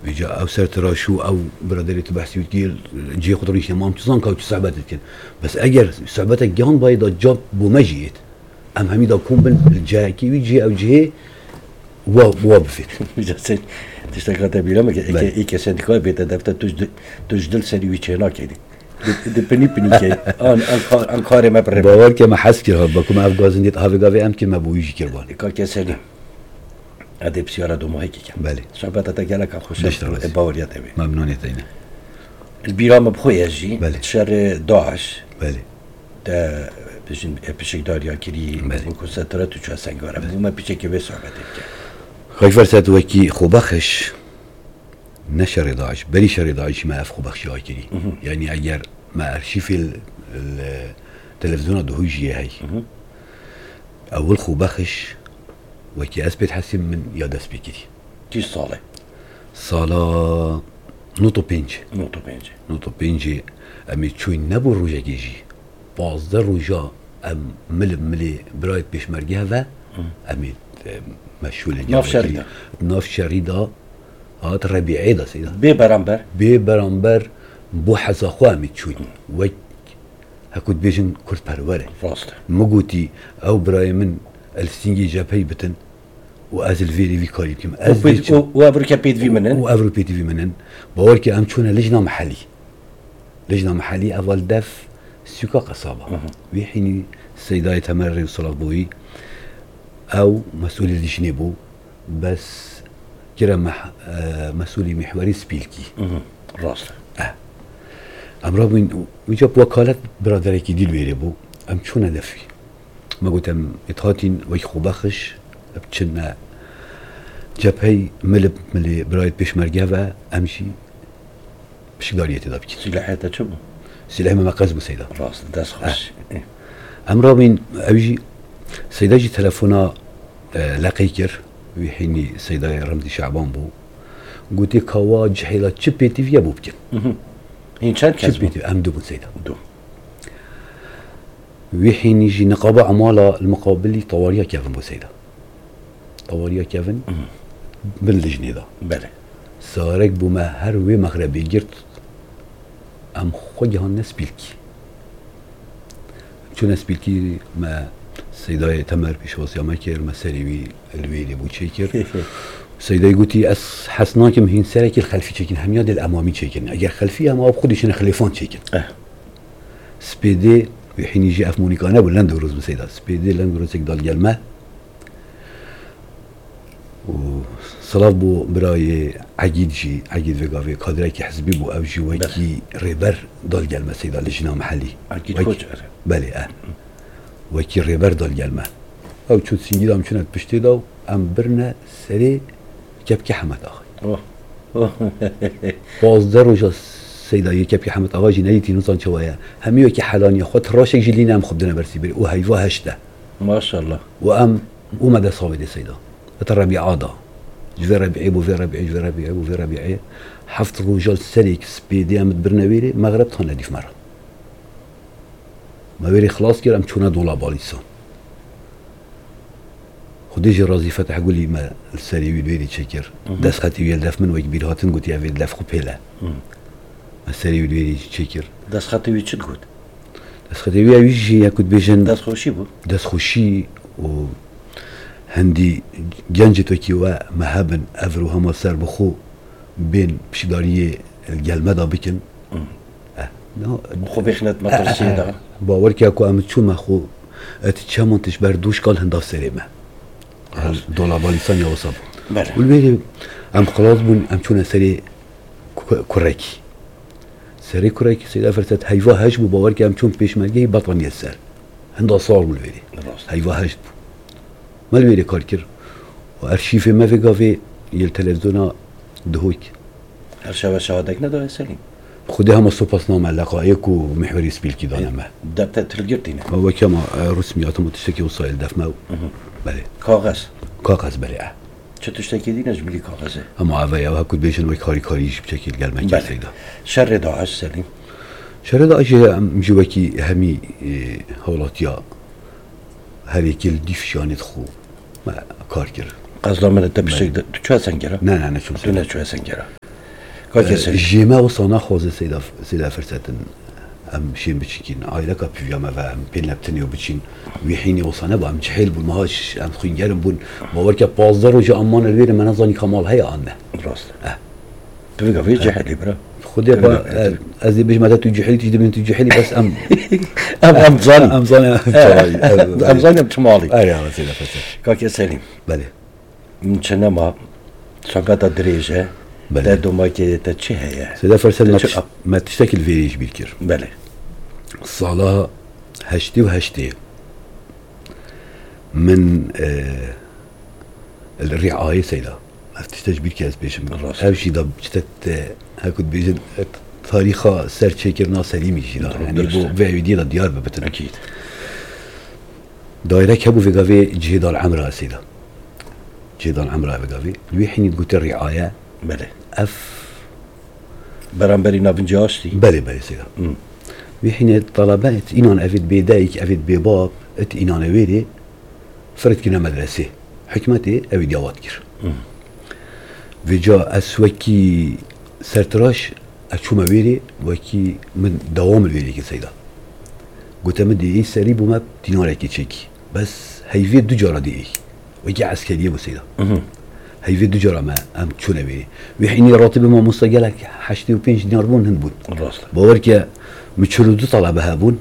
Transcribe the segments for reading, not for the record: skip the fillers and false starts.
ويجا او سرتراشو او برادري تبحثي وتقول جي خطريش ما امتصان كاوتش صعبتك بس اجر صعبتك جان بايدا جاب بومجيت ام هميدا كون بن الجاكي ويجي او جي وابفت جالسين تشتغل تبيلا ما كي سندكا بيت دفتر تجدل سري ويتشينا كده دبني كي ان كاري ما برب باور كما حسكر هبكم افغازن ديت هافغافي ام كما بويجي كربان كا سري ادي بسياره دو هيك كان بله صعبتها جالك خوش باور يا تبي ممنون تينا البيرام بخوياجي شهر 11 بله ده بشك داريا كري مكوساترات وشو سنگارا بوما بيشكي بس صعبتك خايف فرصت وكي خوبخش نشر 11 بلي شهر 11 ما اف خوبخش هاكري يعني اگر ما ارشيف التلفزيون دهوجي هاي اول خوبخش وكي اثبت حسين من يا دس بكري كي صالة نوتو بينجي امي تشوين نبو روجا جيجي 15 روجا ام ملي برايت بيشمرجيها و امي مشهول ناف شريدة هات ربيعي دا سيدا بي برامبر بو حزا خوا امي تشوين وك هكوت بيجن كرت پروره مگوتي او براي من السنجي جابهي بتن وازل فيري في كاري كم وافروبيت في منن باوركي ام تشونا لجنه محلي اول دف سيكا قصابه وحيني السيداي تمري وصلاح بوي او مسؤول الجنيبو بس كرا مسؤولي محوري سبيلكي راسل امرابين وجاب وكاله برادريكي ديل ويربو ام تشونا دفي ما قلتم اتهاتين وي خوبخش بتشنا جبهي ملي برايت بيشمرجها و امشي بشداريتي دابك سلاحيتها شو سلاح ما قزم سيدا راس داس خوش امرابين اوجي سيدا جي تلفونا لقيكر ويحيني سيدا رمزي شعبان بو قلت كوا جحيلا تشبيتي فيا بوبكن هين شان كسبو ام دوبن سيدا ويحين يجي نقابة عمالة المقابلي طواريا كيفن بو سيدا طواريا كيفن باللجنة دا بله سارك بو ما هروي مغربي جرت ام خوجها نسبيلكي شو نسبيلكي ما سيدا تمر بيشوسيا ماكير ما سريوي الويلي بو تشيكر سيدا يقولي اس حسناكم هين سرك الخلفي تشيكن هم ياد الامامي تشيكن اگر خلفي هم اب خودش خليفان تشيكن سبيدي وحين يجي اف مونيكانا ولا ندوروز مسيدا سبيدي لندوروز دال جلمه وصلاف بو براي عقيد وقافي كادريكي حزبي بو او جي وكي ريبر دال جلمه سيدا لجنه محلي عقيد كوج بله وكي ريبر دال جلمه او تشوت سينجيدا مشنت بشتيدا ام برنا سري كبكي حمد اخي 15 روز سيدا يكبكي حمد اغا جنايتي نصان شويه همي وكي حلاني خد راشك جلينا ام خبدنا برسي بري وهيفا هشته ما شاء الله وام ومدى صاوي دي سيدا الربيع عاده في ربيعي حفظ رجال سليك سبيدي ام برناويري مغرب تخنا دي في مره ما ويري خلاص كده ام تشونا دولا باليسان خديجي رازي فتح قول لي ما السريوي الويري تشكر داس خاتي ويا داف من وكبير هاتن قلت يا في داف خوبيلا السريوي الويري تشكر داس خاتي وي تشد داس خاتي ويا يجي ياكل بيجن داس خوشي بو داس خوشي و هندي جنجتو كيوا مهابن افرو هما سر بخو بين بشداريه الجلمدا بكن خو بخنت مطرسي دا باور كي اكو ام تشو مخو اتشامونتش بردوش قال هنداف سريمه دولا باليسان يا وصاب والبيري ام خلاص بون ام تشونا سري كوريكي سيدا فرتت هيفا هجبو باور كي ام تشون بيش مالجي بطن يسر هندا صار بالبيري هيفا هجبو ما البيري كاركر وارشيف ما في قافي يلتلفزونا دهوك ارشاو شهادك ندو سليم خدها ما صوباسنا لقائك ومحوري سبيلكي دانا ما دبت تلقيتينا هو كما رسميات متشكي وصايل داف ما بله كاغذ بله چه تشتكي دي نجملي كاغذ اما اويا هكو بيشن وي كاريش بشكل قلمك سيدا شر داعش سليم شر داعش مجوكي همي هولاتيا هريكل ديفشانت خو ما كاركر قصلا من الدبشك چه سنگرا نه شو دونه چه سنگرا کاکسه جیمه و سانا خوزه سیدا فرصتن ام شين بتشكين عائلة كبيجامة وام بين نبتني وبتشين ويحيني وصانة بام جحيل بون ماهاش ام خينجرم بون باورك بازدر وجا امان الوير من ظني كمال هي عنه راست تبقى في جحيل برا خدي ازي بيج متى تجحيل تجي من تجحيل بس ام ظني بتمالي ايوه سيدا فرصة كاكي سليم بله من شنما شقاطة دريجة بله دوما كي تتشي هي سيدا فرصة ما تشتكي الفيريج بيكير بله الصلاة هشتي من الرعاية سيدا افتشتاج بيكي از بيشم هاوشي دا بجتت هاكد بيجن تاريخا سر چكرنا سليمي جيدا يعني بو وعيدي دا ديار ببتن أكيد دايرة كابو فيقافي جهدال عمرها سيدا جهدال عمرها فيقافي الويحين تقول الرعاية بله اف برانبري نافنجاشتي بله سيدا ويحين الطلبات إنان أفيد بيدايك أفيد بباب ات إنان أفيدي فرد كنا مدرسة حكمتي أفيد يواتكر وجا أسوكي سرتراش أشوم أفيدي وكي من دوام الفيدي كسيدا قلت مدي إيه سريب وما تناركي تشيكي بس هيفيد دو جارة دي إيه وكي عسكرية بسيدا هيفيد دو جارة ما أم تشون أفيدي ويحيني راتب ما مستقلك 85 دينار بون هنبون باورك متشردو طلبه هابون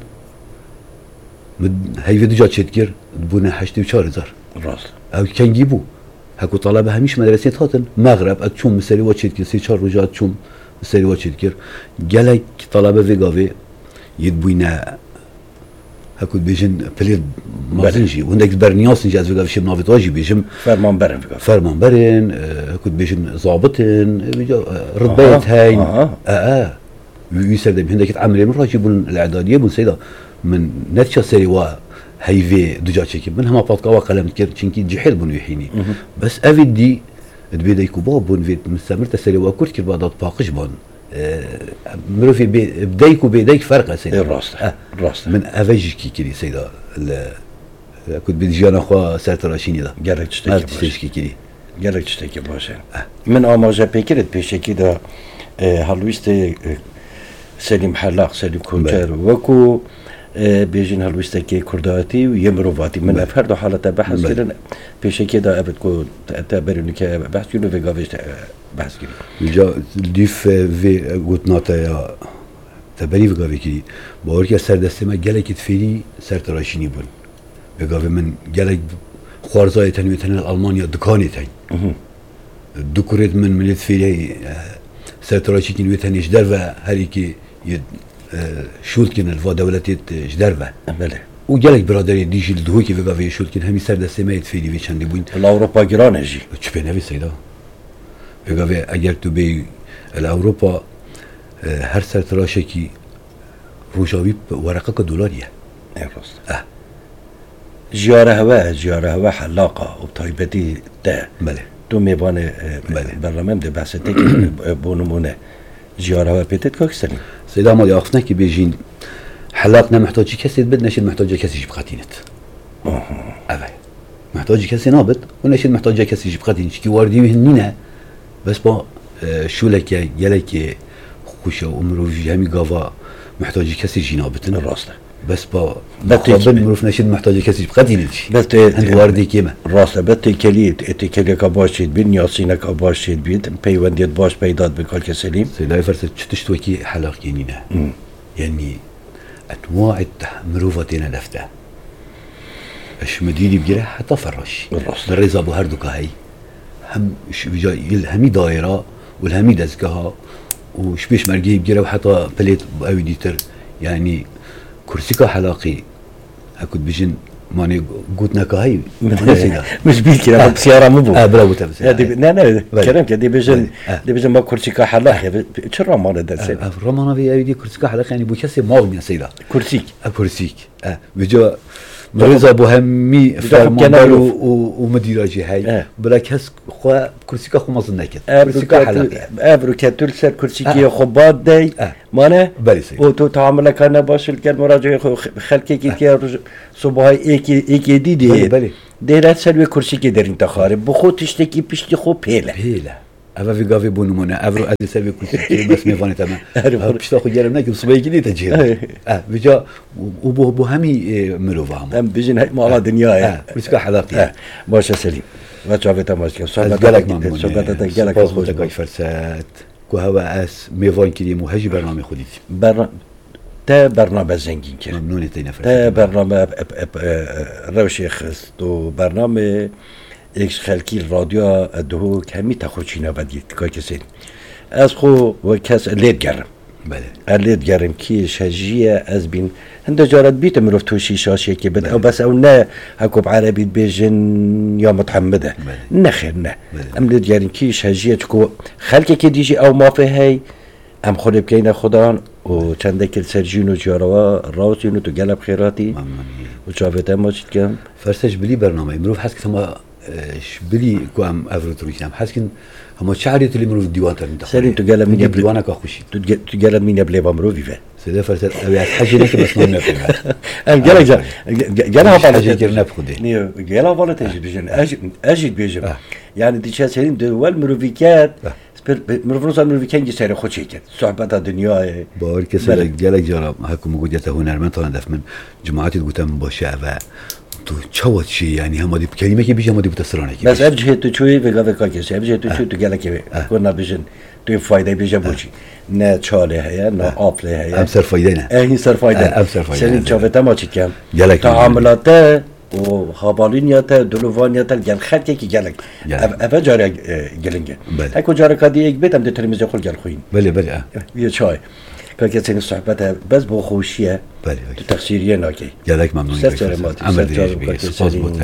هيفيد جات شتكر بونه 84,000 راست او كان جيبو هكو طلبه هميش مدرسين هاتن مغرب اتشوم مسري واتشتكر 3-4 رجات تشوم مسري واتشتكر جالك طلبه فيغافي يدبوينا هكو بيجن بليد مازنجي وندك برنياس نجي از فيغافي شي بنافيتاجي بيجم فرمان برن هكو بيجن ضابطن ربيت هاي ويسرد هندك تعمل من راجبون الاعداديه بون سيدا من نتشا سري وا هيفي دجا تشيكي من هما باتقوا قلم كير تشينكي جحيل بون يحيني بس افيدي دبيدا يكوبا بون فيت مستمر تسري وا كرت كير بعد باقش بون مروفي بدايكو بيدايك فرق سيدا راست من افيجي كيري سيدا كنت بدي جانا خو سرتراشيني دا قالك تشتكي كيري قالك تشتكي باشا من اماجا بيكرت بيشكي دا هالويست سليم حلاق سليم كونتر وكو بيجين هالويستكي كرداتي ويمروفاتي من افرد حالة بحث كده بيشكي دا ابد كو تعتبرني كبحث كله في قافش بحث كده جا ديف في قلت ناتا يا تبري في قافي كده باورك سر دسته ما جالك تفيري سر تراشيني بون في قافي من جالك خوارزاي تنويتن الالمانيا دكاني تاين دكوريت من مليت فيري سر تراشيني نويتن يجدر و هريكي شولكن الفا دولتي جدربه بله وجالك برادري ديجي الدهوي كيف قافي شولكن همي سر دسته ما يتفيري في چندي بوين الاوروبا جرانه جي چپه نوی سیدا قافي اگر تو بي الاوروبا هر سر تراشكي روجاوي ورقه دولاريه راست جياره هوا حلاقه وبطيبتي ده بله تو ميبان برنامج ده بحثتك بونمونه جياره هوا بيتت كوكسني سيدا ما يعرفنا كي بيجين حلاقنا محتاج كسي بدنا شي محتاج كسي يجيب قاتينت افاي محتاج كسي نابط ونشيد محتاج كسي يجيب قاتينت كي واردي وهنينا بس با شو لك يلك خوشا عمرو جامي قافا محتاج كسي جنابتن راست بس با مقابل مروف نشيد محتاج كسي يجيب قاتينت بس هند واردي كيما راست بس كلي كباشيد بين ياسينك اباشيد بيت بيونديت باش بيداد بكل كسليم سيدا فرصه تشتوكي حلاق ينينا يعني انواع مروفتنا لفته اش مديني بجرا حتى فرش بالرزا ابو هردوكا هي هم الهمي دايره والهمي دزكها وشبيش مرقي بجرا وحتى بليت اوديتر يعني كرسيكا حلاقي هكذا بيجن ماني قلت نكا هي مش بيك يا بسياره مو برافو تبس لا كلام كدي بيجن دي بيجن ما كرسيكا حلاقي تشرا ما درس رمانا في اودي كرسيكا حلاقي يعني بوكسي ماغ يا سيدا كرسيك بيجا مريض ابو همي فرمان ومديراجي هاي بلا كاس خو كرسيكا خو مازنكت كرسيكا حلاقي ابركاتول سر كرسيكي خبات داي مانه و تو تعامل كان باش الكل مراجع خلكي كي صبح ايكي دي ديرات سلوي كرسيكي در انتخاب بخو تشتكي بيشتي خو بيله اول وی گاوی بونمونه افرو ادی سر کوچیک بس میوانه تمام پیشتا خو گرم نکیم صبح کی دیتا جیه بجا و بو همی مروفه هم بيجين هاي مع دنيا بس كحلاقي باشه سليم ما شافت ماشي صحبتك ممنون صحبتك جالك خوش فرسات كهوا اس ميفان كريم وهجي برنامج خديتي تا برنامج زنگین کرد ممنون تینا تا برنامج روشی خست و برنامج ایکس خلکی رادیو دهو کمی تخوچینا بدید که کسی از خو و کس لید گرم بله لید گرم کی شجیه از بین هند جارت بیت مروف توشی شاشی که بده او بس او نه هکوب عربی بیجن یا متحمده نه خیر نه ام لید گرم کی شجیه چکو خلکی که دیجی او ما فیهی ام خود بکین خدان و چند کل سرجین و جاروا راوتین و تو گلب خیراتی و چاوته ما چید کم فرستش بلی برنامه مروف حس که ما بلی کو ام افروت روشم حس که هم شعری تلی مروف دیوان تر می‌داره سرین تو گلب مینه دیوانه که خوشی تو گلب مینه بلی با مروفی و سده فرست اویات حاجی نه که بس نام نپیمه ام گلب گلب حاجی گر نپخوده نیو گلب والا تجید بیشن اجید بیشم یعنی دیچه سرین دول مروفیکات مروفروس مروفی کنگی سر خود چیکن صحبت دنیای باور کسی گلک جارم هکو مگودیت هنرمند تا اندف من جماعتی گفتم باشه و تو چوات چی یعنی هم مادی کلمه که بیش مادی بتسرانه کی بس ابجه تو چوی وگا کاکش ابجه تو چوی تو گلک کنا بیشن تو فایده بیشن بوچی نه چاله هیا نه آفله هیا ام سر فایده نه این سر فایده ام سر فایده سرین چاوته ما چیکم گلک تعاملات و خابالینیات دلوانیات گل خرکی کی گلک اول جاری گلنگه اگه جاری کادی یک بیتم ده تلمیزه خود گل خوین بله یه چای که کسی صحبت بس با خوشیه بله تو تقصیریه ناکی گلک ممنون سر سپاس بود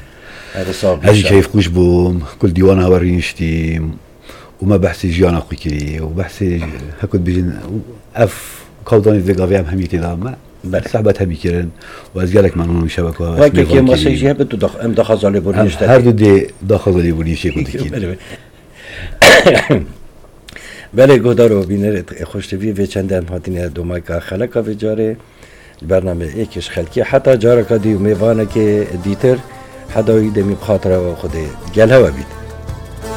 هذه كيف خوش بوم كل ديوان هورينشتيم وما بحثي جيانا خوكي وبحثي هكذا بيجن اف قوضاني ذقافي هم هميتي دام صحبت همی کردن و از گلک ممنون شبکه ها وقتی که مسیجی هست تو ام داخل بودیش هر دو دی داخل بودیش یک دیگه بله گودارو بینرت خوشتوی و چند هم هاتین دومای که خلقا و جاره برنامه ایکش خلقی حتی جاره که دی میوانه که دیتر حدایی دمی بخاطر و خود گل هوا بید